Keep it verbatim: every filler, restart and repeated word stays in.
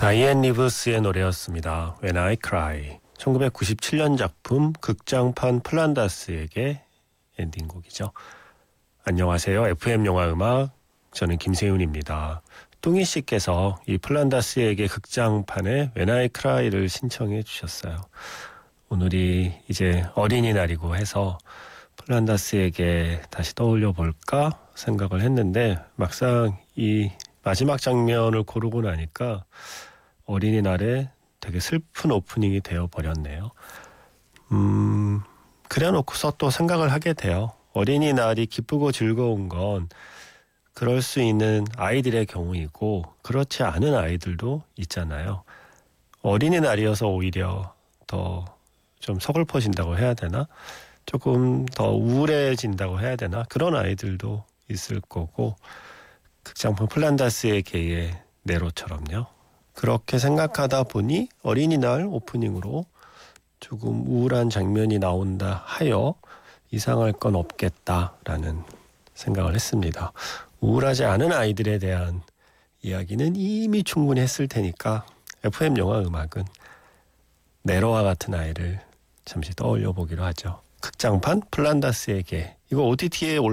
다이앤 리브스의 노래였습니다. When I Cry. 천구백구십칠 년 작품 극장판 플란다스에게 엔딩곡이죠. 안녕하세요. 에프엠 영화음악 저는 김세윤입니다. 뚱이 씨께서 이 플란다스에게 극장판의 When I Cry를 신청해 주셨어요. 오늘이 이제 어린이날이고 해서 플란다스에게 다시 떠올려 볼까 생각을 했는데 막상 이 마지막 장면을 고르고 나니까 어린이날에 되게 슬픈 오프닝이 되어버렸네요. 음, 그래 놓고서 또 생각을 하게 돼요. 어린이날이 기쁘고 즐거운 건 그럴 수 있는 아이들의 경우이고 그렇지 않은 아이들도 있잖아요. 어린이날이어서 오히려 더 좀 서글퍼진다고 해야 되나? 조금 더 우울해진다고 해야 되나? 그런 아이들도 있을 거고 극장판 플란다스의 개의 네로처럼요. 그렇게 생각하다 보니 어린이날 오프닝으로 조금 우울한 장면이 나온다 하여 이상할 건 없겠다라는 생각을 했습니다. 우울하지 않은 아이들에 대한 이야기는 이미 충분히 했을 테니까 에프엠 영화 음악은 네로와 같은 아이를 잠시 떠올려 보기로 하죠. 극장판 플란다스의 개. 이거 오티티에